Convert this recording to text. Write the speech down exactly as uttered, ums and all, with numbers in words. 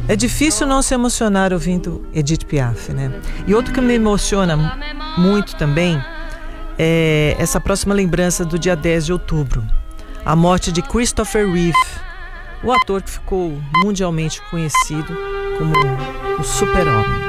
É difícil não se emocionar ouvindo Edith Piaf, né? E outro que me emociona muito também é essa próxima lembrança do dia dez de outubro, a morte de Christopher Reeve, o ator que ficou mundialmente conhecido como o Super-Homem.